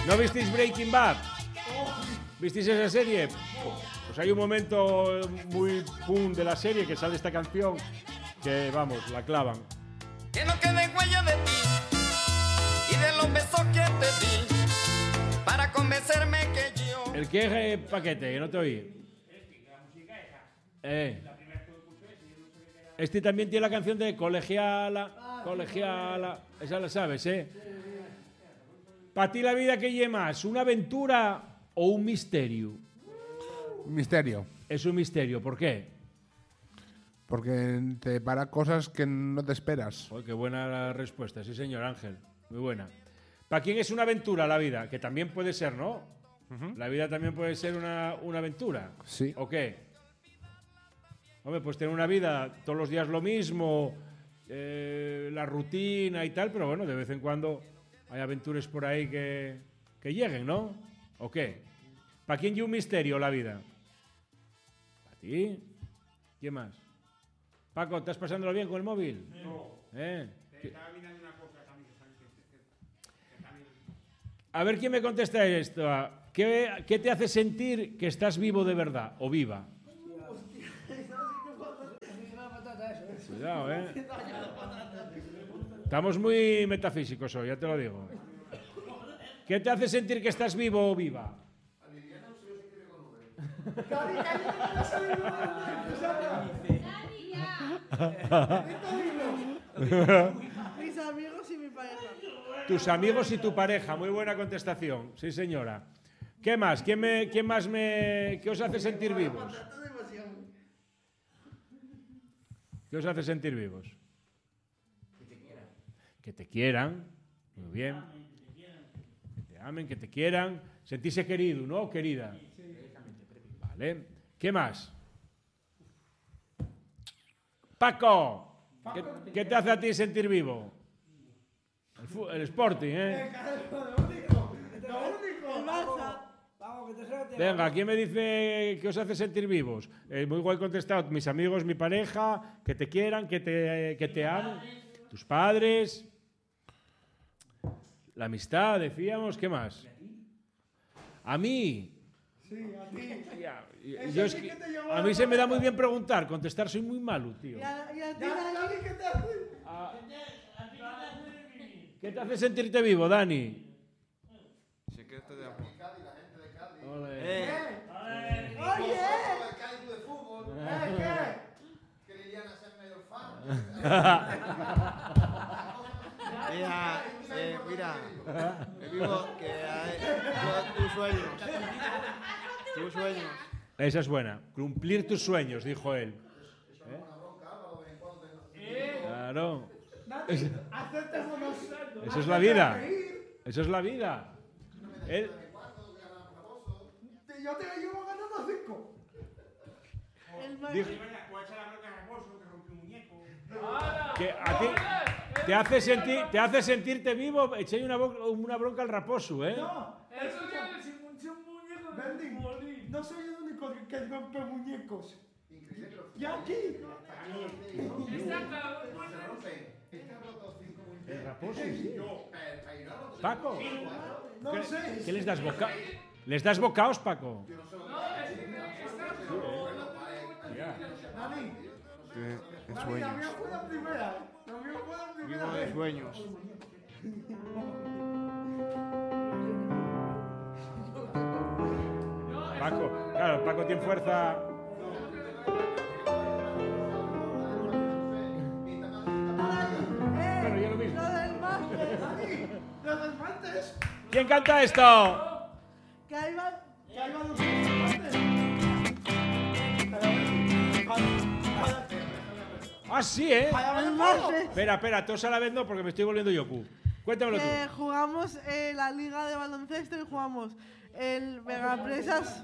¿No visteis Breaking Bad? ¿Visteis esa serie? Pues hay un momento muy pum de la serie que sale esta canción que, vamos, la clavan. Que no quede huella de ti y de los besos que te di para convencerme que yo... ¿El qué paquete? Que no te oí. Este también tiene la canción de Colegiala, Colegiala. Esa la sabes, ¿eh? ¿Para ti la vida qué lleva más? ¿Una aventura o un misterio? Un misterio. Es un misterio. ¿Por qué? Porque te para cosas que no te esperas. Oh, qué buena la respuesta. Sí, señor Ángel. Muy buena. ¿Para quién es una aventura la vida? Que también puede ser, ¿no? La vida también puede ser una aventura. Sí. ¿O qué? Hombre, pues tener una vida todos los días lo mismo, la rutina y tal, pero bueno, de vez en cuando hay aventuras por ahí que lleguen, ¿no? ¿O qué? ¿Para quién y un misterio la vida? ¿Para ti? ¿Quién más? Paco, ¿estás pasándolo bien con el móvil? No. Estaba mirando una cosa también. A ver quién me contesta esto. ¿Qué te hace sentir que estás vivo de verdad o viva? Cuidado, ¿eh? Estamos muy metafísicos hoy, ya te lo digo. ¿Qué te hace sentir que estás vivo o viva? Mis amigos y mi pareja. Tus amigos y tu pareja. Muy buena contestación. Sí, señora. ¿Qué más? ¿Qué os hace sentir vivos? ¿Qué os hace sentir vivos? Que te quieran. Muy bien. Que te amen, que te quieran. Sentirse querido, ¿no? Querida. Vale. ¿Qué más? Paco. ¿Qué te hace a ti sentir vivo? El Sporting, ¿eh? Venga, ¿quién me dice que os hace sentir vivos? Muy guay contestado. Mis amigos, mi pareja, que te quieran, que te amen. Tus padres. La amistad, decíamos. ¿Qué más? ¿A mí? Sí, a ti. A mí se me da muy bien preguntar. Contestar soy muy malo, tío. ¿Y a ti, Dani, qué te hace? ¿Qué te hace sentirte vivo, Dani? Secreto de amor. ¡Oye! Que Liliana sea el mayor fan. Mira, vivo que hay tus sueños. Tus sueños. Esa es buena. Cumplir tus sueños, dijo él. Claro. Eso es la vida. Eso es la vida. Él... Yo te llevo ganando 5. Que a ti te hace sentirte vivo, echéis una bronca al Raposo, ¿eh? No, eso ya es un muñeco de no soy el único que rompe muñecos. Y aquí. El Raposo, sí. Paco, No sé. ¿qué les das boca? ¿Les das bocaos, Paco? Dani. De La sueños. mía fue la primera. La mía fue la primera. Vivo de sueños. Paco, claro, Paco tiene fuerza. Bueno, yo lo mismo. Lo del máster, Dani. Lo del máster. ¿Quién canta esto? Que ahí va los máster. Ah, sí, ¿eh? El máster. Espera, todos a la vez no, porque me estoy volviendo yoku. Cuéntamelo tú. Jugamos la liga de baloncesto y jugamos el Vegapresas.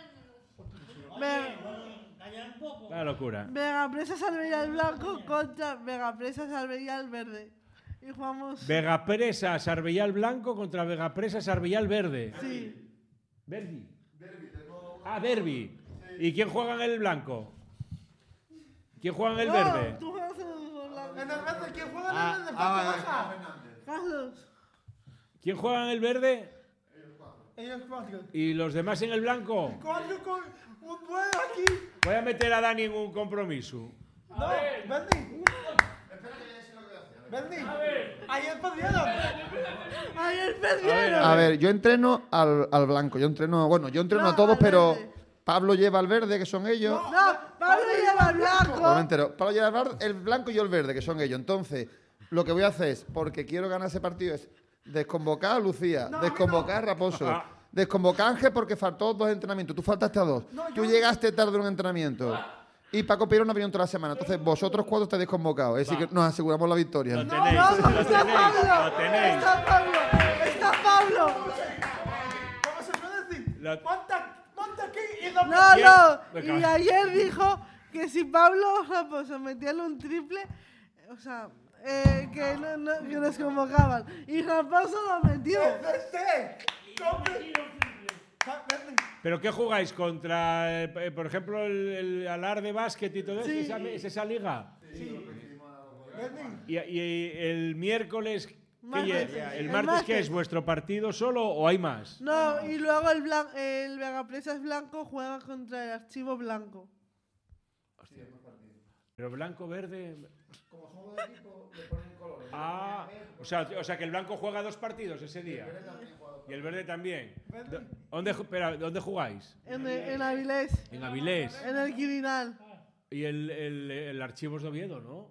La locura. Vegapresas Alberial Blanco contra Vegapresas Alberial Verde. Y jugamos. Vegapresa Sarbellal Blanco contra Vegapresa Sarbellal Verde. Sí. Derby. Ah, derby. ¿Y quién juega en el blanco? ¿Quién juega en el verde? Tú juegas en el blanco. En el verde, ¿quién juega en el verde? Carlos. ¿Quién juega en el verde? Ellos 4. ¿Y los demás en el blanco? 4 con un buen aquí. Voy a meter a Dani en un compromiso. No, Berni. Berni. Ayer perdieron. Ayer perdieron. A ver, yo entreno al blanco. Yo entreno a todos, al pero verde. Pablo lleva al verde, que son ellos. No, Pablo lleva el blanco. No me entero. Pablo lleva el blanco y yo el verde, que son ellos. Entonces, lo que voy a hacer es, porque quiero ganar ese partido, es desconvocar a Lucía, desconvocar a Raposo, desconvocar a Ángel porque faltó 2 entrenamientos. Tú faltaste a 2. Tú llegaste tarde a un entrenamiento. Y Paco Pirón no vino toda la semana. Entonces, vosotros 4 estáis desconvocados. Es decir, que nos aseguramos la victoria. Lo tenéis, No, lo está tenéis, Pablo. lo tenéis. Está Pablo. Está Pablo. ¿Cómo se puede decir? Lo- Monta aquí y no. No. Venga. Y ayer dijo que si Pablo Raposo metía un triple, o sea, que nos convocaban. Y Raposo lo metió. ¿Pero qué jugáis? ¿Contra, por ejemplo, el Alar de básquet y todo eso? Sí. ¿Es esa liga? ¿Y el miércoles? ¿qué Martes. ¿El El martes qué martes. es? ¿Vuestro partido solo o hay más? No, y luego el Vegapresas Blanco juega contra el Archivo Blanco. Pero blanco-verde... Ah, o sea que el blanco juega 2 partidos ese día. Y el verde también. ¿Dónde jugáis? En Avilés. En Avilés. En el Quirinal. Y el archivo es de Oviedo, ¿no?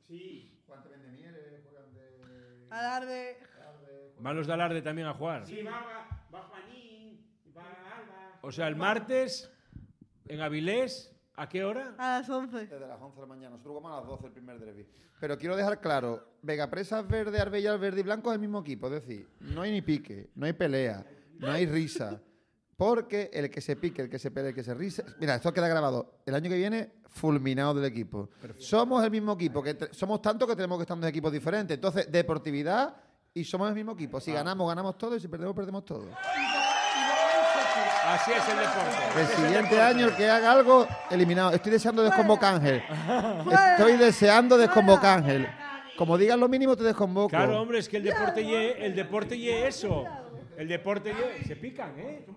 Alarde. ¿Van los de Alarde también a jugar? Sí, va Juanín, va Alba. O sea, el martes en Avilés, ¿a qué hora? A las 11. Desde las 11 de la mañana. Nosotros jugamos a las 12 el primer derbi. Pero quiero dejar claro, Vegapresas verde, Arbella verde y blanco es el mismo equipo. Es decir, no hay ni pique, no hay pelea, no hay risa. Porque el que se pique, el que se pelee, el que se risa... Mira, esto queda grabado. El año que viene, fulminado del equipo. Somos el mismo equipo. Somos tanto que tenemos que estar en 2 equipos diferentes. Entonces, deportividad y somos el mismo equipo. Si ganamos, ganamos todo. Y si perdemos, perdemos todo. Así es el deporte. El siguiente año, el que haga algo, eliminado. Estoy deseando desconvocar a Ángel. Estoy deseando desconvocar a Ángel. Como digas lo mínimo, te desconvoco. Claro, hombre, es que el deporte y eso. El deporte y se pican, ¿eh?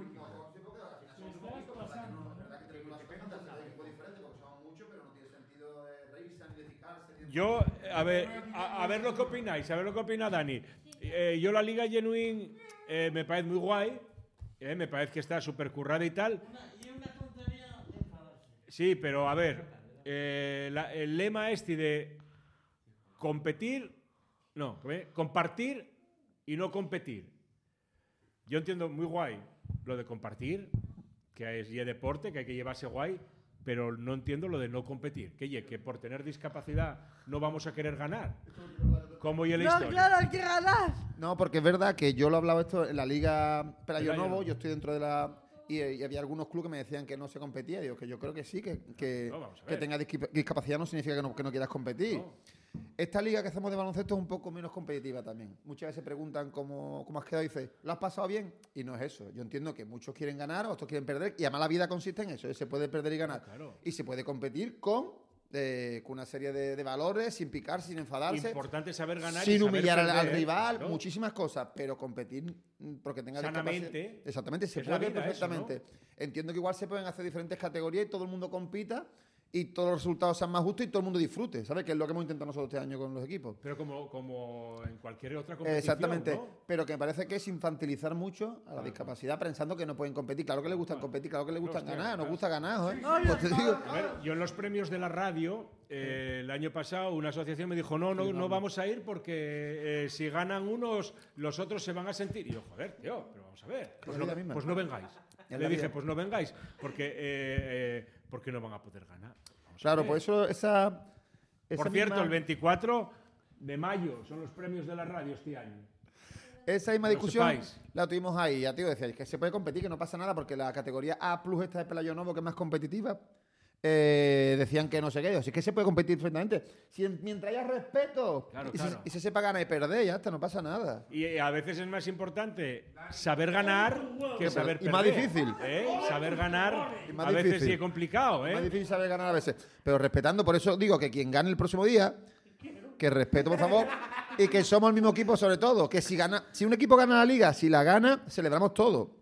Yo, a ver lo que opináis, a ver lo que opina Dani. Yo la Liga Genuine me parece muy guay, me parece que está súper currada y tal. Sí, pero a ver, el lema este de compartir y no competir. Yo entiendo muy guay lo de compartir, que es deporte, que hay que llevarse guay, pero no entiendo lo de no competir. Que por tener discapacidad no vamos a querer ganar. Como y en la No, historia. claro, hay que ganar. No, porque es verdad que yo lo hablaba esto en la Liga Pelayo Pelayo Novo, Novo. yo estoy dentro de la... Y había algunos clubes que me decían que no se competía. Digo que yo creo que sí, que No, vamos a que ver. tenga discapacidad no significa que no quieras competir. No. Esta liga que hacemos de baloncesto es un poco menos competitiva también. Muchas veces preguntan cómo has quedado y dices, ¿lo has pasado bien? Y no es eso. Yo entiendo que muchos quieren ganar, otros quieren perder, y además la vida consiste en eso, se puede perder y ganar. Claro. Y se puede competir con una serie de valores, sin picarse, sin enfadarse. Importante saber ganar y Sin saber humillar al perder, rival, claro. muchísimas cosas, pero competir porque tenga Sanamente. discapacidad. Exactamente, se Es la puede vida perfectamente. eso, Entiendo que igual se pueden hacer diferentes categorías y todo el mundo compita y todos los resultados sean más justos y todo el mundo disfrute, ¿sabes? Que es lo que hemos intentado nosotros este año con los equipos. Pero como en cualquier otra competición, Exactamente, ¿no? pero que me parece que es infantilizar mucho a la discapacidad pensando que no pueden competir. Claro que les gusta competir, claro que les gusta Hostia, ganar, nos claro. gusta ganar, ¿eh? Pues te digo, A ver, yo en los premios de la radio, el año pasado, una asociación me dijo, no vamos a ir porque si ganan unos, los otros se van a sentir. Y yo, joder, tío, pero vamos a ver. Es la vida misma. Pues no vengáis. Es Le la dije, vida. pues no vengáis, porque no van a poder ganar. Vamos a claro, ver. por eso esa Por cierto, misma- el 24 de mayo son los premios de la radio este año. Esa misma Que lo discusión sepáis. la tuvimos ahí. Ya te digo, decía que se puede competir, que no pasa nada, porque la categoría A+ esta de Pelayo Novo, que es más competitiva, decían que no sé qué. Así que se puede competir perfectamente. Mientras haya respeto Claro, y, claro. y se sepa ganar y perder, ya está, no pasa nada. Y a veces es más importante saber ganar que saber y perder. más difícil. Saber ganar Y más a veces difícil. sí es complicado, Es más ¿eh? difícil saber ganar a veces. Pero respetando, por eso digo que quien gane el próximo día, que respeto, por favor, y que somos el mismo equipo sobre todo. Que si un equipo gana la liga, si la gana, celebramos todo.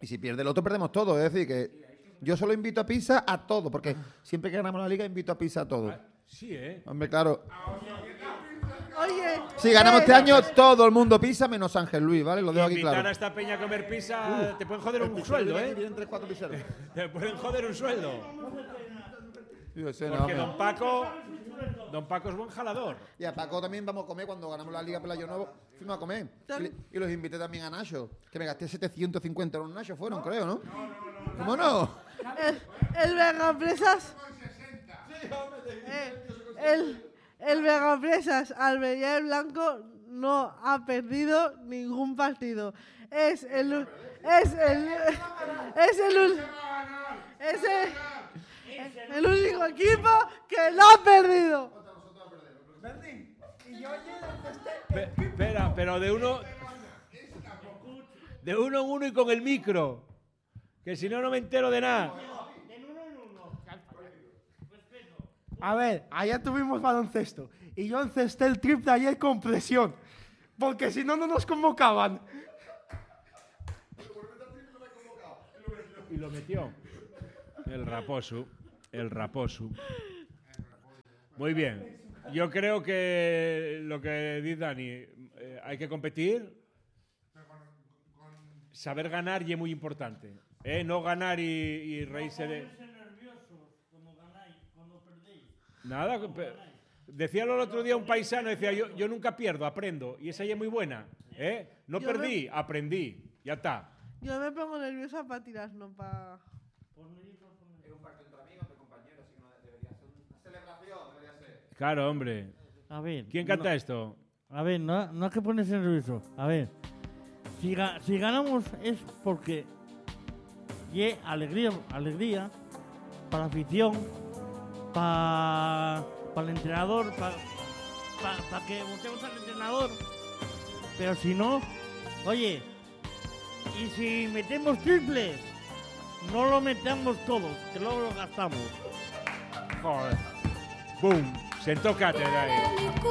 Y si pierde el otro, perdemos todo. Es decir, que yo solo invito a pizza a todo, porque siempre que ganamos la liga invito a pizza a todo. Sí, ¿eh? Hombre, claro. Oye. Si ganamos este año, todo el mundo pizza menos Ángel Luis, ¿vale? Lo dejo aquí Invitar claro. a esta peña a comer pizza, te pueden joder un sueldo, ¿eh? Vienen 3, 4 pizzeros. Te pueden joder un sueldo. Yo sé, no, Porque hombre. Don Paco es buen jalador. Y a Paco también vamos a comer cuando ganamos la Liga Pelayo Nuevo. Fuimos a comer. Y los invité también a Nacho. Que me gasté 750 euros en Nacho, fueron, creo, ¿no? ¿Cómo no? El Vegapresas. El Vegapresas Albert Blanco no ha perdido ningún partido. Es el único equipo que no ha perdido. Espera, pero de uno en uno y con el micro. Que si no, no me entero de nada. A ver, ayer tuvimos baloncesto y yo encesté el triple ayer con presión, porque si no, no nos convocaban. Y lo metió. El raposo. Muy bien. Yo creo que lo que dice Dani, hay que competir. Saber ganar y es muy importante. No ganar y reírse de... Nada, decíalo el otro día un paisano, decía, yo nunca pierdo, aprendo. Y esa ya es muy buena. No perdí, aprendí. Ya está. Yo me pongo nerviosa para tirar, no para... Es un partido entre amigos, entre compañeros, así que no debería ser una celebración, debería ser. Claro, hombre. A ver. ¿Quién canta esto? A ver, no hay que ponerse nervioso. A ver. Si ganamos es porque y alegría para la afición, para el entrenador, para que votemos al entrenador. Pero si no, oye, y si metemos triples, no lo metamos todos, que luego lo gastamos. Joder. ¡Bum! Sentó cátedra ahí.